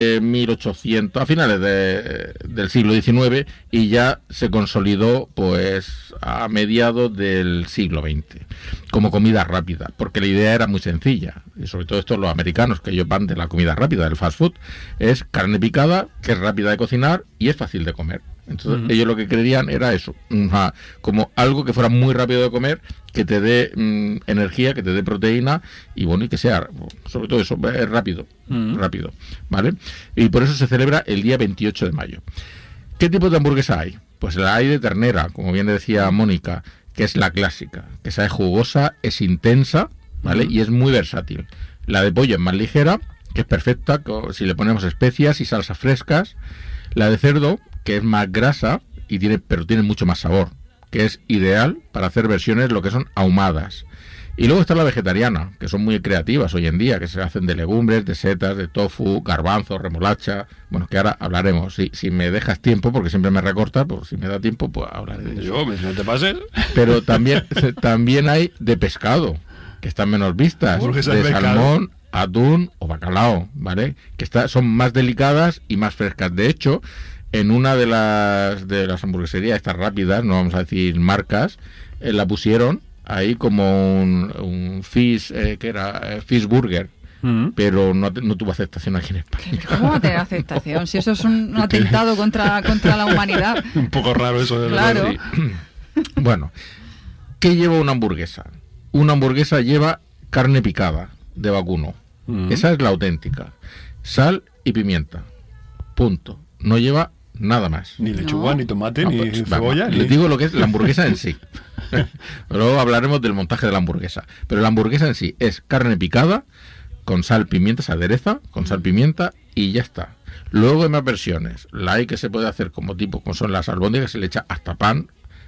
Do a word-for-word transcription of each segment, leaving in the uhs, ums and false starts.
mil ochocientos, a finales de, del siglo diecinueve, y ya se consolidó pues a mediados del siglo veinte como comida rápida, porque la idea era muy sencilla, y sobre todo estos los americanos, que ellos van de la comida rápida, del fast food, es carne picada, que es rápida de cocinar y es fácil de comer. Entonces, uh-huh. ellos lo que querían era eso, uh, como algo que fuera muy rápido de comer, que te dé um, energía, que te dé proteína, y bueno, y que sea, sobre todo eso, es rápido, uh-huh. rápido, ¿vale? Y por eso se celebra el día veintiocho de mayo. ¿Qué tipo de hamburguesa hay? Pues la hay de ternera, como bien decía Mónica, que es la clásica, que esa es jugosa, es intensa, ¿vale? Uh-huh. Y es muy versátil. La de pollo es más ligera, que es perfecta, si le ponemos especias y salsas frescas. La de cerdo, que es más grasa, y tiene, pero tiene mucho más sabor, que es ideal para hacer versiones lo que son ahumadas. Y luego está la vegetariana, que son muy creativas hoy en día, que se hacen de legumbres, de setas, de tofu, garbanzos, remolacha, bueno, que ahora hablaremos. Si, si me dejas tiempo, porque siempre me recortas, pues si me da tiempo, pues hablaré de eso. Yo, no te pases. Pero también, también hay de pescado, que están menos vistas, de salmón, atún o bacalao, ¿vale? Que está, son más delicadas y más frescas. De hecho, en una de las de las hamburgueserías estas rápidas, no vamos a decir marcas, eh, la pusieron ahí como un, un fish, eh, que era eh, fish burger, mm-hmm. pero no, no tuvo aceptación aquí en España. ¿Cómo va a tener aceptación? Si eso es un, un atentado contra, contra la humanidad. Un poco raro eso. De claro. Sí. Bueno, ¿qué lleva una hamburguesa? Una hamburguesa lleva carne picada de vacuno. Mm-hmm. Esa es la auténtica. Sal y pimienta. Punto. No lleva nada más. Ni lechuga, no. ni tomate, no, ni pues, cebolla. Vamos, ni... Les digo lo que es la hamburguesa en sí. Luego hablaremos del montaje de la hamburguesa. Pero la hamburguesa en sí es carne picada, con sal, pimienta, se adereza, con sal, pimienta, y ya está. Luego hay más versiones. La hay que se puede hacer como tipo, como son las albóndigas, que se le echa hasta pan,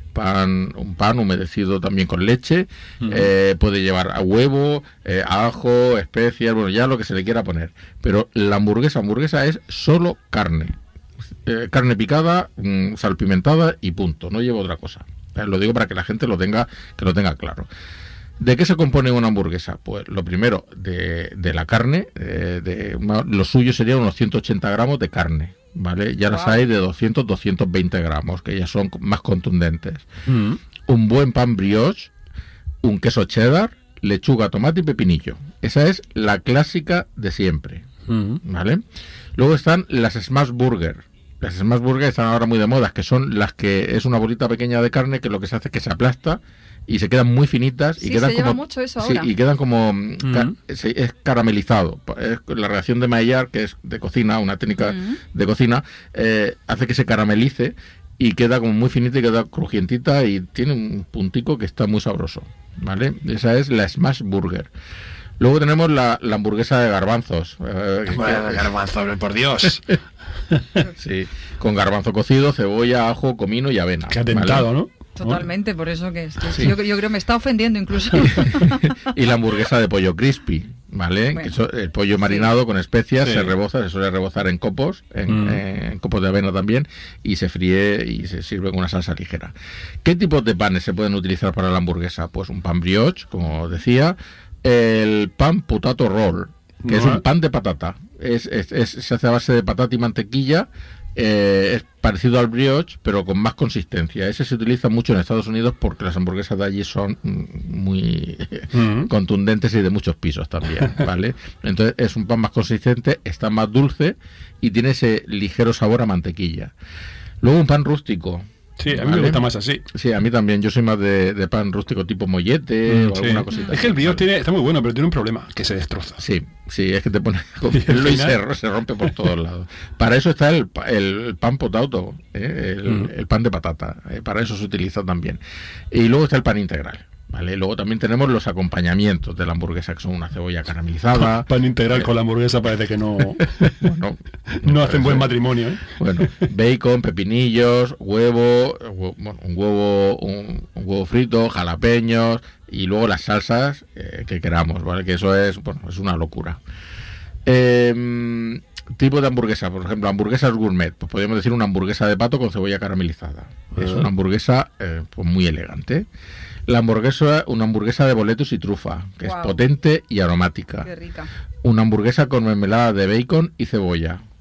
pan un pan humedecido también con leche, uh-huh. eh, puede llevar a huevo, eh, ajo, especias, bueno, ya lo que se le quiera poner. Pero la hamburguesa, hamburguesa es solo carne. Eh, carne picada, mmm, salpimentada y punto, no lleva otra cosa. Eh, lo digo para que la gente lo tenga, que lo tenga claro. ¿De qué se compone una hamburguesa? Pues lo primero, de, de la carne, eh, de, lo suyo sería unos ciento ochenta gramos de carne, ¿vale? Ya wow. las hay de doscientos, doscientos veinte gramos, que ya son más contundentes. Mm. Un buen pan brioche, un queso cheddar, lechuga, tomate y pepinillo. Esa es la clásica de siempre, mm. ¿vale? Luego están las smash burger. Las smash burger están ahora muy de moda, que son las que es una bolita pequeña de carne que lo que se hace es que se aplasta y se quedan muy finitas y sí, quedan se como lleva mucho eso sí, ahora. y quedan como mm-hmm. ca- es, es caramelizado. Es la reacción de Maillard, que es de cocina, una técnica mm-hmm. de cocina, eh, hace que se caramelice y queda como muy finita y queda crujientita y tiene un puntico que está muy sabroso, ¿vale? Esa es la smash burger. Luego tenemos la, la hamburguesa de garbanzos. Eh, bueno, que, garbanzo, por Dios. Sí, con garbanzo cocido, cebolla, ajo, comino y avena. Qué atentado, ¿vale? ¿No? Totalmente, por eso que, que sí. yo, yo creo que me está ofendiendo incluso. Y la hamburguesa de pollo crispy, ¿vale? Bueno, eso, el pollo marinado sí. con especias, sí. se reboza, se suele rebozar en copos, en, mm. en copos de avena también, y se fríe y se sirve con una salsa ligera. ¿Qué tipos de panes se pueden utilizar para la hamburguesa? Pues un pan brioche, como decía, el pan potato roll, que no. es un pan de patata. Es, es, es, se hace a base de patata y mantequilla. Eh, es parecido al brioche, pero con más consistencia. Ese se utiliza mucho en Estados Unidos porque las hamburguesas de allí son muy uh-huh. contundentes y de muchos pisos también, ¿vale? Entonces es un pan más consistente, está más dulce y tiene ese ligero sabor a mantequilla. Luego un pan rústico. Sí, a mí ¿vale? me gusta más así. Sí, a mí también. Yo soy más de, de pan rústico tipo mollete mm, o alguna sí. cosita. Es que el brioche tiene, está muy bueno, pero tiene un problema, que se destroza. Sí, sí, es que te pone a comerlo y se, se rompe por todos lados. Para eso está el, el pan potato, ¿eh? el, mm. el pan de patata. ¿eh? Para eso se utiliza también. Y luego está el pan integral. ¿Vale? Luego también tenemos los acompañamientos de la hamburguesa, que son una cebolla caramelizada. Pan integral eh, con la hamburguesa parece que no bueno, no, no hacen buen matrimonio, ¿eh? Bueno, bacon, pepinillos, huevo, huevo bueno, un huevo un, un huevo frito, jalapeños y luego las salsas eh, que queramos, ¿vale? Que eso es, bueno, es una locura. Eh, tipo de hamburguesa, por ejemplo, hamburguesas gourmet, pues podríamos decir una hamburguesa de pato con cebolla caramelizada. Uh-huh. Es una hamburguesa eh, pues muy elegante. La hamburguesa, una hamburguesa de boletus y trufa, que wow. es potente y aromática. Qué rica. Una hamburguesa con mermelada de bacon y cebolla.